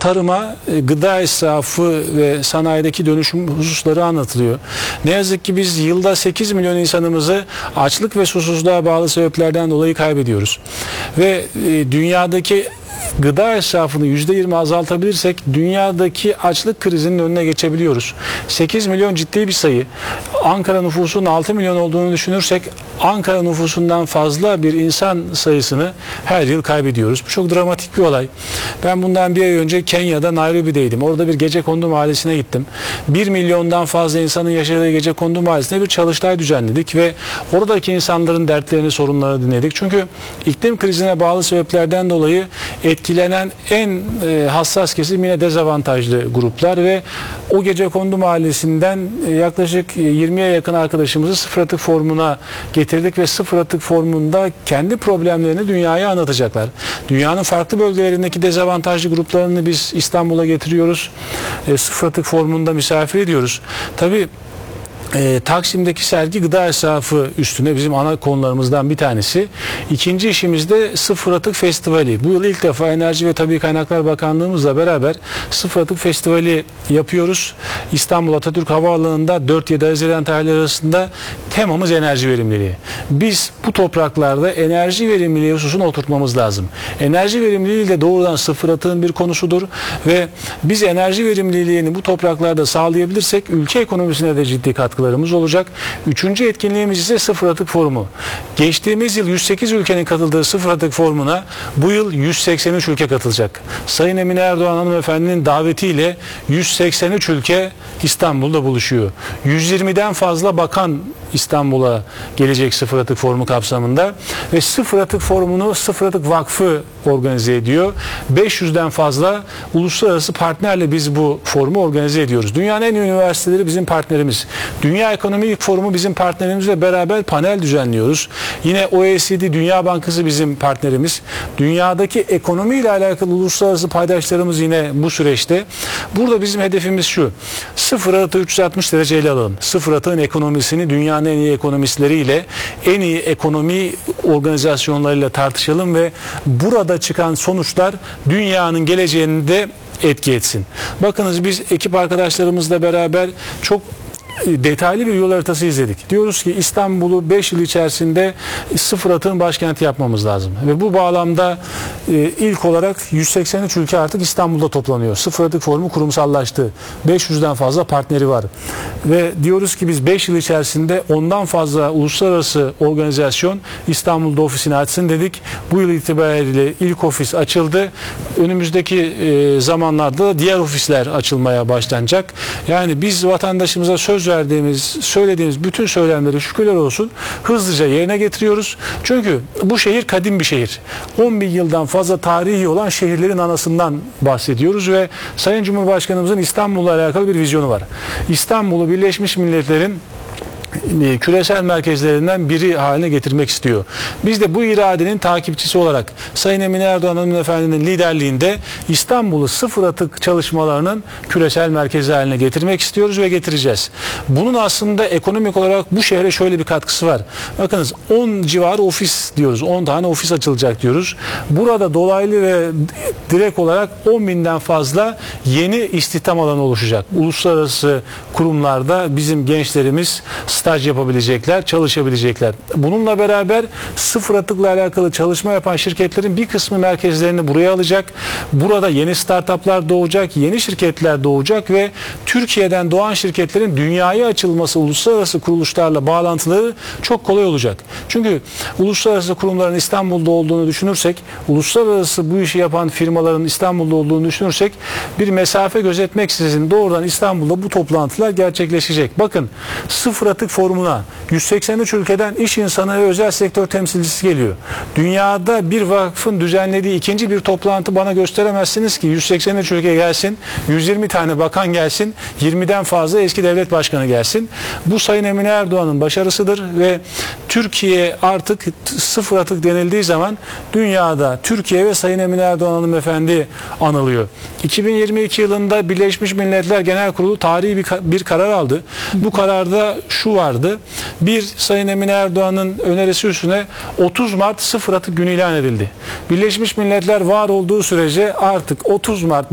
tarıma, gıda israfı ve sanayideki dönüşüm hususları anlatılıyor. Ne yazık ki biz yılda 8 milyon insanımızı açlık ve susuzluğa bağlı sebeplerden dolayı kaybediyoruz. Ve dünyadaki gıda israfını %20 azaltabilirsek dünyadaki açlık krizinin önüne geçebiliyoruz. 8 milyon ciddi bir sayı. Ankara nüfusunun 6 milyon olduğunu düşünürsek Ankara nüfusundan fazla bir insan sayısını her yıl kaybediyoruz. Bu çok dramatik bir olay. Ben bundan bir ay önce Kenya'da Nairobi'deydim. Orada bir gecekondu mahallesine gittim. 1 milyondan fazla insanın yaşadığı gecekondu mahallesine bir çalıştay düzenledik ve oradaki insanların dertlerini, sorunlarını dinledik. Çünkü iklim krizine bağlı sebeplerden dolayı etkilenen en hassas kesim yine dezavantajlı gruplar ve o gecekondu mahallesinden yaklaşık 20'ye yakın arkadaşımızı Sıfır Atık Forumu'na getirdik ve Sıfır Atık Forumu'nda kendi problemlerini dünyaya anlatacaklar. Dünyanın farklı bölgelerindeki dezavantajlı gruplarını biz İstanbul'a getiriyoruz. Sıfır Atık Forumu'nda misafir ediyoruz. Tabii Taksim'deki sergi gıda israfı üstüne bizim ana konularımızdan bir tanesi. İkinci işimiz de Sıfır Atık Festivali. Bu yıl ilk defa Enerji ve Tabii Kaynaklar Bakanlığımızla beraber Sıfır Atık Festivali yapıyoruz. İstanbul Atatürk Havaalanı'nda 4-7 Haziran tarihleri arasında temamız enerji verimliliği. Biz bu topraklarda enerji verimliliği hususunu oturtmamız lazım. Enerji verimliliği de doğrudan sıfır atığın bir konusudur ve biz enerji verimliliğini bu topraklarda sağlayabilirsek ülke ekonomisine de ciddi katkılarımız olacak. Üçüncü etkinliğimiz ise Sıfır Atık Forumu. Geçtiğimiz yıl 108 ülkenin katıldığı Sıfır Atık Forumu'na bu yıl 183 ülke katılacak. Sayın Emine Erdoğan hanımefendinin davetiyle 183 ülke İstanbul'da buluşuyor. 120'den fazla bakan İstanbul'a gelecek Sıfır Atık Forumu kapsamında ve Sıfır Atık Forumu'nu Sıfır Atık Vakfı organize ediyor. 500'den fazla uluslararası partnerle biz bu forumu organize ediyoruz. Dünyanın en iyi üniversiteleri bizim partnerimiz. Dünya Ekonomik Forumu bizim partnerimizle beraber panel düzenliyoruz. Yine OECD, Dünya Bankası bizim partnerimiz. Dünyadaki ekonomiyle alakalı uluslararası paydaşlarımız yine bu süreçte. Burada bizim hedefimiz şu. Sıfır atığı 360 dereceyle alalım. Sıfır atığın ekonomisini dünyanın en iyi ekonomistleriyle, en iyi ekonomi organizasyonlarıyla tartışalım ve burada çıkan sonuçlar dünyanın geleceğini de etki etsin. Bakınız biz ekip arkadaşlarımızla beraber çok detaylı bir yol haritası izledik. Diyoruz ki İstanbul'u 5 yıl içerisinde sıfır atığın başkenti yapmamız lazım. Ve bu bağlamda ilk olarak 183 ülke artık İstanbul'da toplanıyor. Sıfır Atık Forumu kurumsallaştı. 500'den fazla partneri var. Ve diyoruz ki biz 5 yıl içerisinde ondan fazla uluslararası organizasyon İstanbul'da ofisini açsın dedik. Bu yıl itibariyle ilk ofis açıldı. Önümüzdeki zamanlarda diğer ofisler açılmaya başlanacak. Yani biz vatandaşımıza söz verdiğimiz, söylediğimiz bütün söylemleri şükürler olsun hızlıca yerine getiriyoruz. Çünkü bu şehir kadim bir şehir. 10 bin yıldan fazla tarihi olan şehirlerin anasından bahsediyoruz ve Sayın Cumhurbaşkanımızın İstanbul'la alakalı bir vizyonu var. İstanbul'u Birleşmiş Milletler'in küresel merkezlerinden biri haline getirmek istiyor. Biz de bu iradenin takipçisi olarak Sayın Emine Erdoğan hanımefendinin liderliğinde İstanbul'u sıfır atık çalışmalarının küresel merkezi haline getirmek istiyoruz ve getireceğiz. Bunun aslında ekonomik olarak bu şehre şöyle bir katkısı var. Bakınız 10 civarı ofis diyoruz. 10 tane ofis açılacak diyoruz. Burada dolaylı ve direkt olarak 10 binden fazla yeni istihdam alanı oluşacak. Uluslararası kurumlarda bizim gençlerimiz staj yapabilecekler, çalışabilecekler. Bununla beraber sıfır atıkla alakalı çalışma yapan şirketlerin bir kısmı merkezlerini buraya alacak. Burada yeni startuplar doğacak, yeni şirketler doğacak ve Türkiye'den doğan şirketlerin dünyaya açılması, uluslararası kuruluşlarla bağlantıları çok kolay olacak. Çünkü uluslararası kurumların İstanbul'da olduğunu düşünürsek, uluslararası bu işi yapan firmaların İstanbul'da olduğunu düşünürsek bir mesafe gözetmeksizin doğrudan İstanbul'da bu toplantılar gerçekleşecek. Bakın Sıfır Atık Forumu'na 183 ülkeden iş insanı ve özel sektör temsilcisi geliyor. Dünyada bir vakfın düzenlediği ikinci bir toplantı bana gösteremezsiniz ki 183 ülke gelsin, 120 tane bakan gelsin, 20'den fazla eski devlet başkanı gelsin. Bu Sayın Emine Erdoğan'ın başarısıdır ve Türkiye artık sıfır atık denildiği zaman dünyada Türkiye ve Sayın Emine Erdoğan hanımefendi anılıyor. 2022 yılında Birleşmiş Milletler Genel Kurulu tarihi bir karar aldı. Bu kararda şu vardı. Bir, Sayın Emine Erdoğan'ın önerisi üstüne 30 Mart sıfır atık günü ilan edildi. Birleşmiş Milletler var olduğu sürece artık 30 Mart